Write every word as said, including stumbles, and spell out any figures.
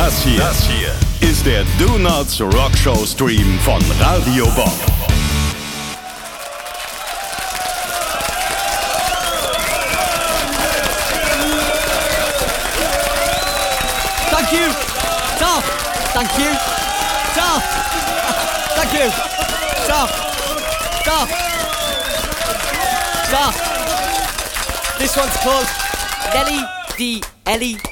Das hier, das hier ist der Do Nots Rock Show Stream von Radio Bob. Thank you. Stop. Thank you. Stop. Thank you. Stop. Stop. Stop. This one's called Nelly the Ellie